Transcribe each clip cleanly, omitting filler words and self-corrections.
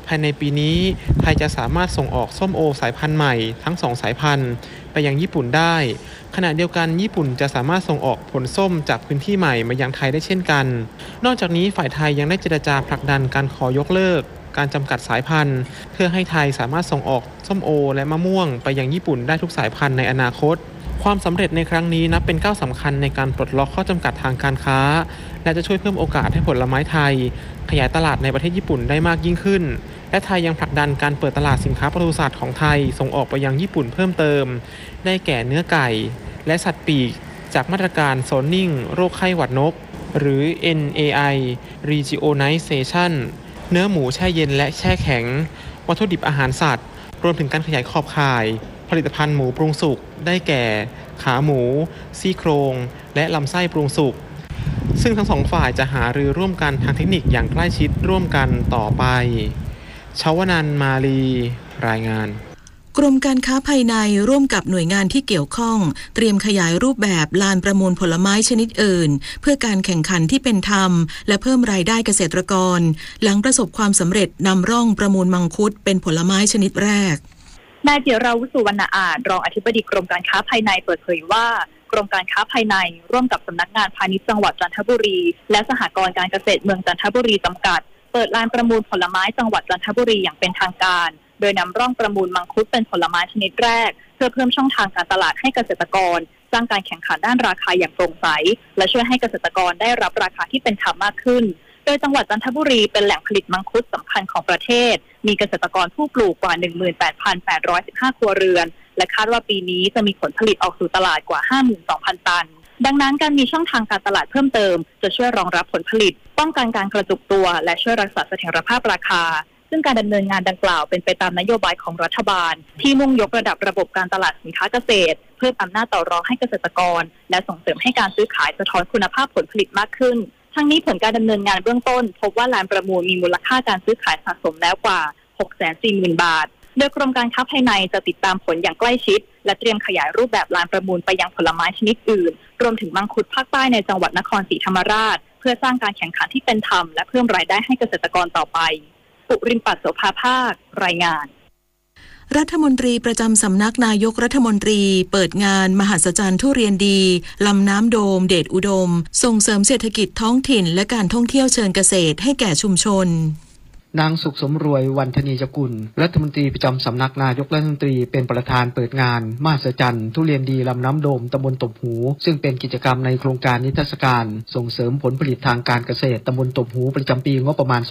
ภายในปีนี้ไทยจะสามารถส่งออกส้มโอสายพันธุ์ใหม่ทั้ง2สายพันธุ์ไปยังญี่ปุ่นได้ขณะเดียวกันญี่ปุ่นจะสามารถส่งออกผลส้มจากพื้นที่ใหม่มายังไทยได้เช่นกันนอกจากนี้ฝ่ายไทยยังได้เจรจาผลักดันการขอยกเลิกการจำกัดสายพันธุ์เพื่อให้ไทยสามารถส่งออกส้มโอและมะม่วงไปยังญี่ปุ่นได้ทุกสายพันธุ์ในอนาคตความสำเร็จในครั้งนี้นับเป็นก้าวสำคัญในการปลดล็อกข้อจำกัดทางการค้าและจะช่วยเพิ่มโอกาสให้ผลไม้ไทยขยายตลาดในประเทศญี่ปุ่นได้มากยิ่งขึ้นและไทยยังผลักดันการเปิดตลาดสินค้าปศุสัตว์ของไทยส่งออกไปยังญี่ปุ่นเพิ่มเติมได้แก่เนื้อไก่และสัตว์ปีกจากมาตรการโซนนิ่งโรคไข้หวัดนกหรือ NAI Regionalization เนื้อหมูแช่เย็นและแช่แข็งวัตถุดิบอาหารสัตว์รวมถึงการขยายขอบข่ายผลิตภัณฑ์หมูปรุงสุกได้แก่ขาหมูซี่โครงและลำไส้ปรุงสุกซึ่งทั้งสองฝ่ายจะหารือร่วมกันทางเทคนิคอย่างใกล้ชิดร่วมกันต่อไปชวนันท์มาลีรายงานกรมการค้าภายในร่วมกับหน่วยงานที่เกี่ยวข้องเตรียมขยายรูปแบบลานประมูลผลไม้ชนิดอื่นเพื่อการแข่งขันที่เป็นธรรมและเพิ่มรายได้เกษตรกรหลังประสบความสำเร็จนำร่องประมูลมังคุดเป็นผลไม้ชนิดแรกนายเจียราวุสุวรรณอาจรองอธิบดีกรมการค้าภายในเปิดเผยว่ากรมการค้าภายในร่วมกับสำนักงานพาณิชย์จังหวัดจันทบุรีและสหกรณ์การเกษตรเมืองจันทบุรีจำกัดเปิดลานประมูลผลไม้จังหวัดจันทบุรีอย่างเป็นทางการโดยนำร่องประมูลมังคุดเป็นผลไม้ชนิดแรกเพื่อเพิ่มช่องทางการตลาดให้เกษตรกรสร้างการแข่งขันด้านราคาอย่างโปร่งใสและช่วยให้เกษตรกรได้รับราคาที่เป็นธรรมมากขึ้นโดยจังหวัดจันทบุรีเป็นแหล่งผลิตมังคุดสำคัญของประเทศมีเกษตรกรผู้ปลูกกว่า 18,815 ครัวเรือนและคาดว่าปีนี้จะมีผลผลิตออกสู่ตลาดกว่า 52,000 ตันดังนั้นการมีช่องทางการตลาดเพิ่มเติมจะช่วยรองรับผลผลิตป้องกันการกระจุกตัวและช่วยรักษาเสถียรภาพราคาซึ่งการดำเนินงานดังกล่าวเป็นไปตามนโยบายของรัฐบาลที่มุ่งยกระดับระบบการตลาดสินค้าเกษตรเพิ่มอำนาจต่อรองให้เกษตรกรและส่งเสริมให้การซื้อขายสะท้อนคุณภาพผลผลิตมากขึ้นทั้งนี้ผลการดำเนินงานเบื้องต้นพบว่าลานประมูลมีมูลค่าการซื้อขายสะสมแล้วกว่า 640,000 บาทโดยกรมการค้าภายในจะติดตามผลอย่างใกล้ชิดและเตรียมขยายรูปแบบลานประมูลไปยังผลไม้ชนิดอื่นรวมถึงมังคุดภาคใต้ในจังหวัดนครศรีธรรมราชเพื่อสร้างการแข่งขันที่เป็นธรรมและเพิ่มรายได้ให้เกษตรกรต่อไปปุรินปัตโสภาภาครายงานรัฐมนตรีประจำสำนักนายกรัฐมนตรีเปิดงานมหัศจรรย์ทุเรียนดีลำน้ำโดมเดชอุดมส่งเสริมเศรษฐกิจท้องถิ่นและการท่องเที่ยวเชิงเกษตรให้แก่ชุมชนนางสุขสมรวย วรรธนียกุลรัฐมนตรีประจำสำนักนายกรัฐมนตรีเป็นประธานเปิดงานมหัศจรรย์ทุเรียนดีลำน้ำโดมตำบลตบหูซึ่งเป็นกิจกรรมในโครงการนิทรรศการส่งเสริมผลผลิตทางการเกษตรตำบลตบหูประจำปีงบประมาณ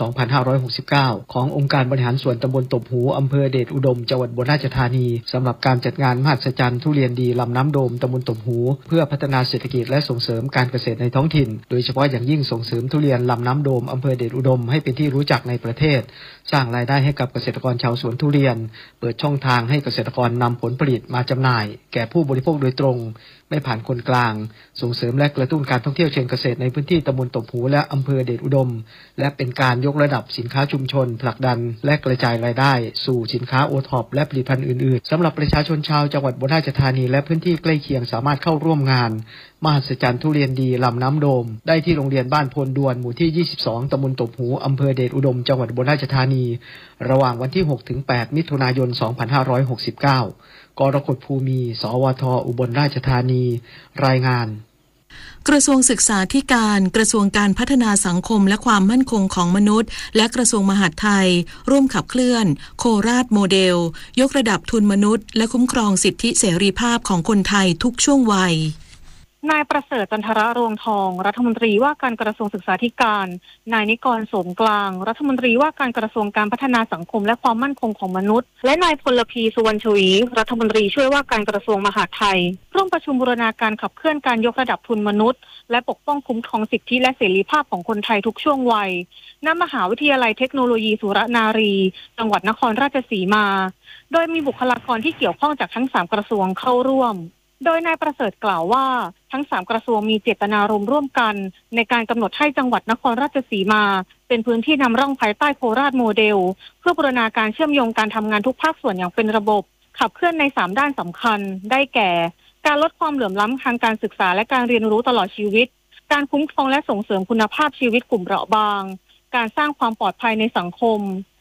2569 ขององค์การบริหารส่วนตำบลตบหูอำเภอเดชอุดมจังหวัดอุบลราชธานีสำหรับการจัดงานมหัศจรรย์ทุเรียนดีลำน้ำโดมตำบลตบหูเพื่อพัฒนาเศรษฐกิจและส่งเสริมการเกษตรในท้องถิ่นโดยเฉพาะอย่างยิ่งส่งเสริมทุเรียนลำน้ำโดมอำเภอเดชอุดมให้เป็นที่รู้จักในประเทศสร้างรายได้ให้กับเกษตรกรชาวสวนทุเรียนเปิดช่องทางให้เกษตรกรนำผลผลิตมาจำหน่ายแก่ผู้บริโภคโดยตรงไม่ผ่านคนกลางส่งเสริมและกระตุ้นการท่องเที่ยวเชิงเกษตรในพื้นที่ตำบลตบหูและอำเภอเดชอุดมและเป็นการยกระดับสินค้าชุมชนผลักดันและกระจายรายได้สู่สินค้าโอท็อปและผลิตภัณฑ์อื่นๆสำหรับประชาชนชาวจังหวัดอุบลราชธานีและพื้นที่ใกล้เคียงสามารถเข้าร่วมงานมหัศจรรย์ทุเรียนดีลำน้ำโดมได้ที่โรงเรียนบ้านโพนดวนหมู่ที่ 22 ตำบลตบหูอำเภอเดชอุดมจังหวัดอุบลราชธานีระหว่างวันที่ 6-8 มิถุนายน 2569 กรกฎภูมิ สวท อุบลราชธานีรายงานกระทรวงศึกษาธิการกระทรวงการพัฒนาสังคมและความมั่นคงของมนุษย์และกระทรวงมหาดไทยร่วมขับเคลื่อนโคราชโมเดลยกระดับทุนมนุษย์และคุ้มครองสิทธิเสรีภาพของคนไทยทุกช่วงวัยนายประเสริฐจันทระรวงทองรัฐมนตรีว่าการกระทรวงศึกษาธิการนายนิกรโสมกลางรัฐมนตรีว่าการกระทรวงการพัฒนาสังคมและความมั่นคงของมนุษย์และนายพลพีสุวรรณชวีรัฐมนตรีช่วยว่าการกระทรวงมหาดไทยร่วมประชุมบูรณาการขับเคลื่อนการยกระดับทุนมนุษย์และปกป้องคุ้มครองสิทธิและเสรีภาพของคนไทยทุกช่วงวัยณมหาวิทยาลัยเทคโนโลยีสุรนารีจังหวัดนครราชสีมาโดยมีบุคลากรที่เกี่ยวข้องจากทั้ง3กระทรวงเข้าร่วมโดยนายประเสริฐกล่าวว่าทั้ง3กระทรวงมีเจตนารมณ์ร่วมกันในการกำหนดให้จังหวัดนครราชสีมาเป็นพื้นที่นำร่องภายใต้โคราชโมเดลเพื่อบูรณาการเชื่อมโยงการทำงานทุกภาคส่วนอย่างเป็นระบบขับเคลื่อนใน3ด้านสำคัญได้แก่การลดความเหลื่อมล้ำทางการศึกษาและการเรียนรู้ตลอดชีวิตการคุ้มครองและส่งเสริมคุณภาพชีวิตกลุ่มเปราะบางการสร้างความปลอดภัยในสังคม